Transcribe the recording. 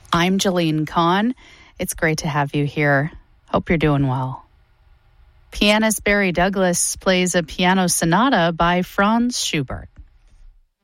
I'm Jolene Kahn. It's great to have you here. Hope you're doing well. Pianist Barry Douglas plays a piano sonata by Franz Schubert.